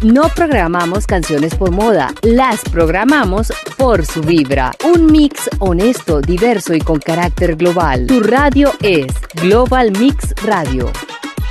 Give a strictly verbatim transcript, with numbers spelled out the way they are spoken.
No programamos canciones por moda, las programamos por su vibra. Un mix honesto, diverso y con carácter global. Tu radio es Global Mix Radio.